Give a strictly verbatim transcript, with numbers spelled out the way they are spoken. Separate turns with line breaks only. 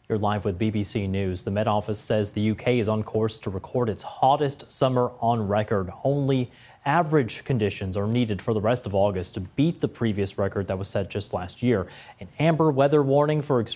You're live with B B C News. The Met Office says the U K is on course to record its hottest summer on record. Only average conditions are needed for the rest of August to beat the previous record that was set just last year. An amber weather warning for extreme